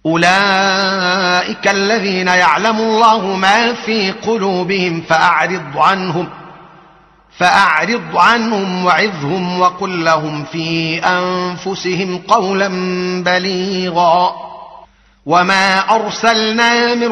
أولئك الذين يعلم الله ما في قلوبهم فأعرض عنهم وعظهم وقل لهم في أنفسهم قولا بليغا. وما أرسلنا من